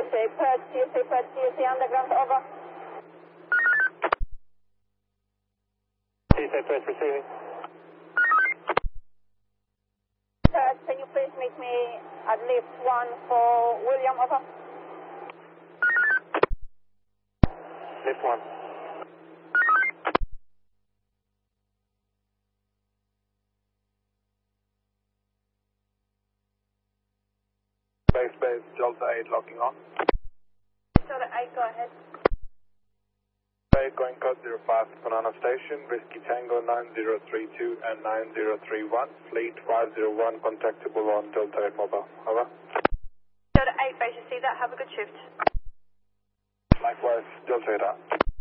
TSA underground, over. TSA Perth receiving. Perth, can you please meet me at lift 1 for William, over? Lift 1. Base, Delta 8 locking on. Delta 8, go ahead. 8 going code 05 Banana Station, Whiskey Tango 9032 and 9031, Fleet 501 contactable on Delta 8 mobile, over. Delta 8, base, you see that, have a good shift. Likewise, Delta 8 out.